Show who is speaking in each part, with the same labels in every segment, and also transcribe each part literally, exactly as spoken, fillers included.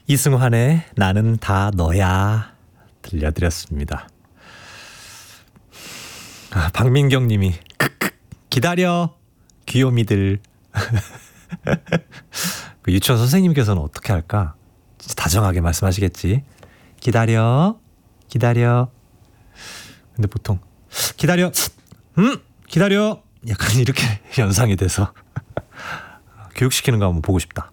Speaker 1: 이승환의 나는 다 너야 들려드렸습니다. 아, 박민경님이 크크 기다려 귀요미들. 그 유치원 선생님께서는 어떻게 할까? 진짜 다정하게 말씀하시겠지. 기다려 기다려. 근데 보통 기다려 음 기다려 약간 이렇게 연상이 돼서 교육시키는 거 한번 보고 싶다.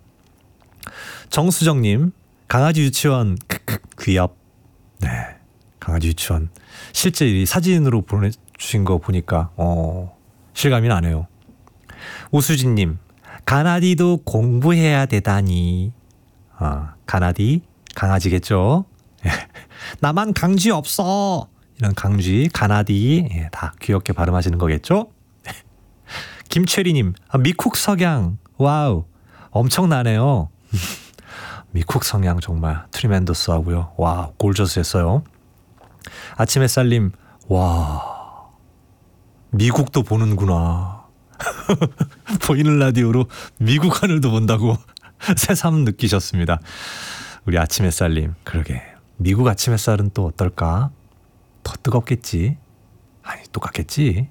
Speaker 1: 정수정님 강아지 유치원 크크 귀엽. 네, 강아지 유치원 실제 이 사진으로 보내주신 거 보니까 어 실감이 나네요. 우수진님 가나디도 공부해야 되다니. 아, 가나디 강아지겠죠. 나만 강쥐 없어 이런 강쥐 가나디. 예, 다 귀엽게 발음하시는 거겠죠. 김채리님 미쿡 석양 와우 엄청나네요. 미쿡 성향 정말 트리멘더스 하고요. 와 골저스 했어요. 아침 햇살님 와 미국도 보는구나. 보이는 라디오로 미국 하늘도 본다고 새삼 느끼셨습니다. 우리 아침 햇살님 그러게 미국 아침 햇살은 또 어떨까? 더 뜨겁겠지? 아니 똑같겠지?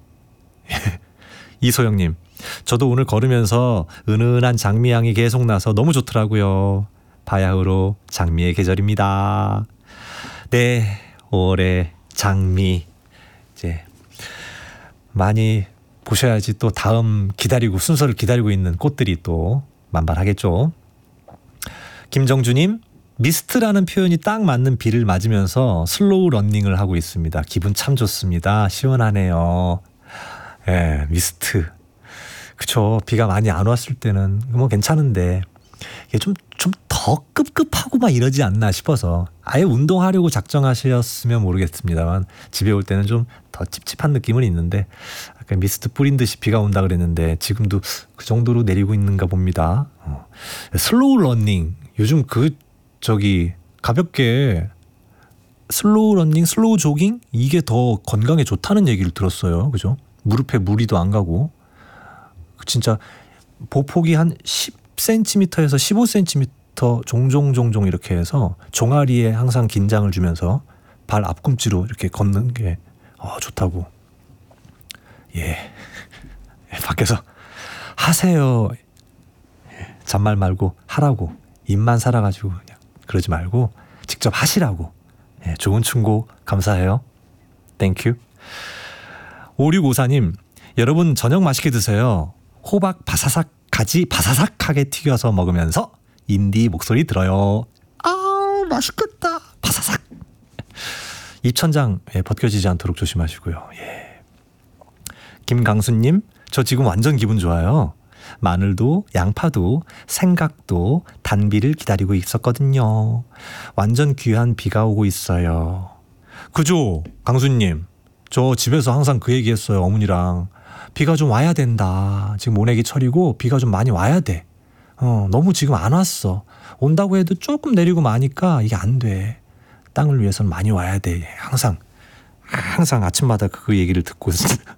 Speaker 1: 이소영님 저도 오늘 걸으면서 은은한 장미향이 계속 나서 너무 좋더라고요. 바야흐로 장미의 계절입니다. 네, 오월의 장미 이제 많이 보셔야지 또 다음 기다리고 순서를 기다리고 있는 꽃들이 또 만발하겠죠. 김정주님 미스트라는 표현이 딱 맞는 비를 맞으면서 슬로우 러닝을 하고 있습니다. 기분 참 좋습니다. 시원하네요. 예, 미스트. 그쵸. 비가 많이 안 왔을 때는 뭐 괜찮은데 이게 좀, 좀 더 급급하고 막 이러지 않나 싶어서 아예 운동하려고 작정하셨으면 모르겠습니다만 집에 올 때는 좀 더 찝찝한 느낌은 있는데 아까 미스트 뿌린 듯이 비가 온다 그랬는데 지금도 그 정도로 내리고 있는가 봅니다. 어. 슬로우 러닝 요즘 그 저기 가볍게 슬로우 러닝 슬로우 조깅 이게 더 건강에 좋다는 얘기를 들었어요. 그죠? 무릎에 무리도 안 가고 진짜 보폭이 한 십 센티미터에서 십오 센티미터 종종 종종 이렇게 해서 종아리에 항상 긴장을 주면서 발 앞꿈치로 이렇게 걷는 게 어, 좋다고. 예. 밖에서 하세요. 예. 잔말 말고 하라고. 입만 살아가지고 그냥 그러지 말고 직접 하시라고. 예. 좋은 충고 감사해요. 땡큐. 오육오사님 여러분 저녁 맛있게 드세요. 호박 바사삭 가지 바사삭하게 튀겨서 먹으면서 인디 목소리 들어요. 아 맛있겠다. 바사삭. 입천장 예, 벗겨지지 않도록 조심하시고요. 예. 김강수님 저 지금 완전 기분 좋아요. 마늘도 양파도 생각도 단비를 기다리고 있었거든요. 완전 귀한 비가 오고 있어요. 그죠 강수님 저 집에서 항상 그 얘기했어요. 어머니랑 비가 좀 와야 된다. 지금 모내기 철이고 비가 좀 많이 와야 돼. 어, 너무 지금 안 왔어. 온다고 해도 조금 내리고 마니까 이게 안 돼. 땅을 위해서는 많이 와야 돼. 항상 항상 아침마다 그 얘기를 듣고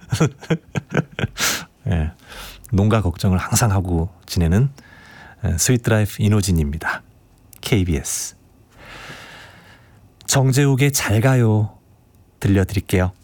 Speaker 1: 예, 농가 걱정을 항상 하고 지내는 스윗드라이브 이노진입니다. 케이비에스 정재욱의 잘 가요 들려드릴게요.